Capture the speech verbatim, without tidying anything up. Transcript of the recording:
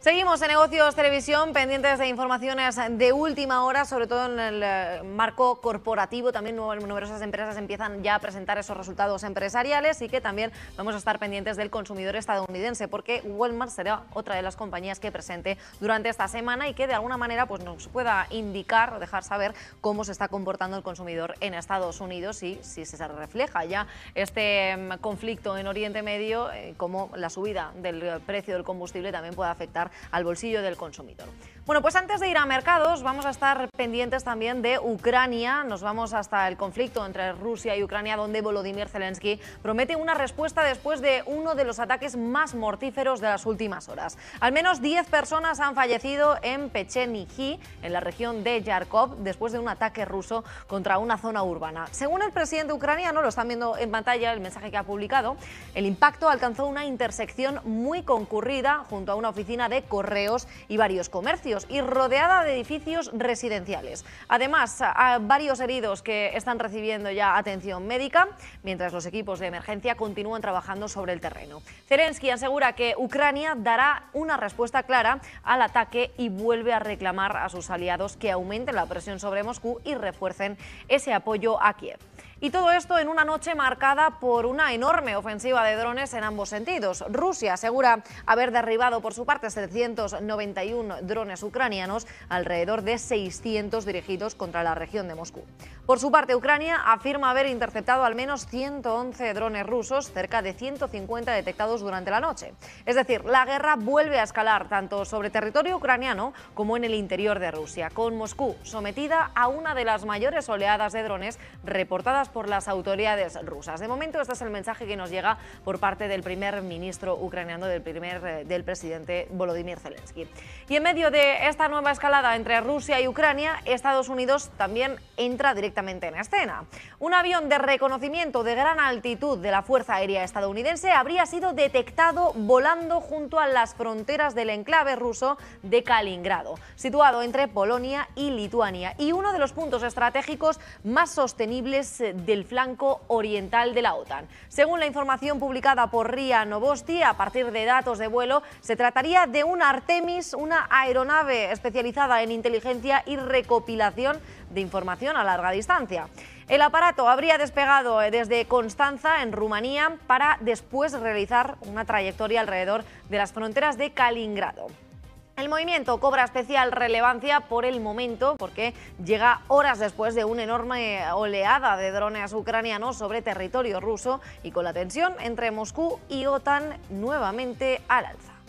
Seguimos en Negocios Televisión, pendientes de informaciones de última hora, sobre todo en el marco corporativo. También numerosas empresas empiezan ya a presentar esos resultados empresariales y que también vamos a estar pendientes del consumidor estadounidense, porque Walmart será otra de las compañías que presente durante esta semana y que de alguna manera pues, nos pueda indicar o dejar saber cómo se está comportando el consumidor en Estados Unidos y si se refleja ya este conflicto en Oriente Medio, eh, cómo la subida del precio del combustible también puede afectar al bolsillo del consumidor. Bueno, pues antes de ir a mercados vamos a estar pendientes también de Ucrania. Nos vamos hasta el conflicto entre Rusia y Ucrania, donde Volodymyr Zelensky promete una respuesta después de uno de los ataques más mortíferos de las últimas horas. Al menos diez personas han fallecido en Pechenigi, en la región de Yarkov, después de un ataque ruso contra una zona urbana. Según el presidente ucraniano, lo están viendo en pantalla el mensaje que ha publicado, el impacto alcanzó una intersección muy concurrida junto a una oficina de correos y varios comercios y rodeada de edificios residenciales. Además, hay varios heridos que están recibiendo ya atención médica, mientras los equipos de emergencia continúan trabajando sobre el terreno. Zelensky asegura que Ucrania dará una respuesta clara al ataque y vuelve a reclamar a sus aliados que aumenten la presión sobre Moscú y refuercen ese apoyo a Kiev. Y todo esto en una noche marcada por una enorme ofensiva de drones en ambos sentidos. Rusia asegura haber derribado por su parte setecientos noventa y uno drones ucranianos, alrededor de seiscientos dirigidos contra la región de Moscú. Por su parte, Ucrania afirma haber interceptado al menos ciento once drones rusos, cerca de ciento cincuenta detectados durante la noche. Es decir, la guerra vuelve a escalar tanto sobre territorio ucraniano como en el interior de Rusia, con Moscú sometida a una de las mayores oleadas de drones reportadas por las autoridades rusas. De momento, este es el mensaje que nos llega por parte del primer ministro ucraniano, del, primer, del presidente Volodymyr Zelensky. Y en medio de esta nueva escalada entre Rusia y Ucrania, Estados Unidos también entra directamente en escena. Un avión de reconocimiento de gran altitud de la Fuerza Aérea estadounidense habría sido detectado volando junto a las fronteras del enclave ruso de Kaliningrado, situado entre Polonia y Lituania, y uno de los puntos estratégicos más sostenibles del flanco oriental de la OTAN. Según la información publicada por R I A Novosti, a partir de datos de vuelo, se trataría de un Artemis, una aeronave especializada en inteligencia y recopilación de información a larga distancia. El aparato habría despegado desde Constanza, en Rumanía, para después realizar una trayectoria alrededor de las fronteras de Kaliningrado. El movimiento cobra especial relevancia por el momento porque llega horas después de una enorme oleada de drones ucranianos sobre territorio ruso y con la tensión entre Moscú y OTAN nuevamente al alza.